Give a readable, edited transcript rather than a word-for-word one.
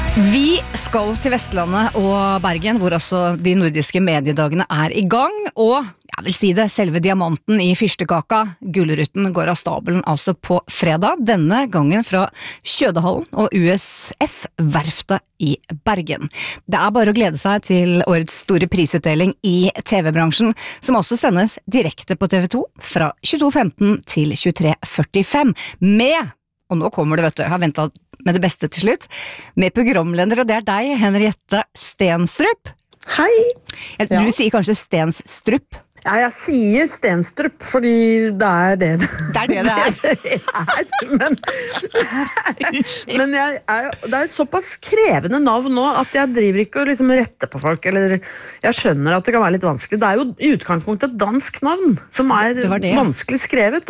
Vi skal til Vestlandet og Bergen, hvor også de nordiske mediedagene i gang, og jeg vil si det, selve diamanten i fyrstekaka, Gullruten, går av stabelen altså på fredag, denne gangen fra Kjødehallen og USF-verftet i Bergen. Det bare å glede seg til årets store prisutdeling i TV-bransjen, som også sendes direkte på TV 2 fra 22.15 til 23.45, med, og nå kommer det vet du, jeg har ventet med det beste til slutt, med programleder, og det deg, Henriette Stenstrup. Hei! Du sier kanskje Stenstrup? Ja, jeg sier Stenstrup, fordi det det. Det det men det såpass krevende navn nå, at jeg driver ikke og liksom retter på folk, eller jeg skjønner at det kan være litt vanskelig. Det jo i utgangspunktet et dansk navn, som det vanskelig skrevet,